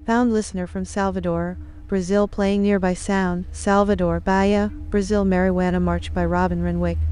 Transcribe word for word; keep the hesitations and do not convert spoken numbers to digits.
Found listener from Salvador, Brazil playing nearby sound, Salvador, Bahia, Brazil Marijuana March by Robin Renwick.